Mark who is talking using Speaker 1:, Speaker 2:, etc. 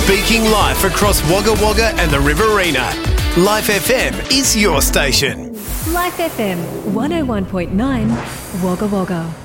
Speaker 1: Speaking life across Wagga Wagga and the Riverina. Life FM is your station.
Speaker 2: Life FM 101.9 Wagga Wagga.